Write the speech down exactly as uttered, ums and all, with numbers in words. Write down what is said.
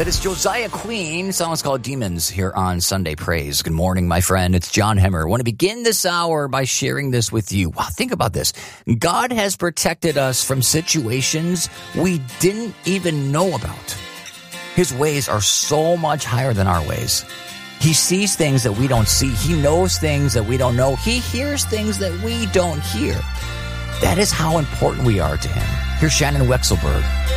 That is Josiah Queen. The song is called Demons here on Sunday Praise. Good morning, my friend. It's John Hemmer. I want to begin this hour by sharing this with you. Wow, think about this. God has protected us from situations we didn't even know about. His ways are so much higher than our ways. He sees things that we don't see. He knows things that we don't know. He hears things that we don't hear. That is how important we are to him. Here's Shannon Wexelberg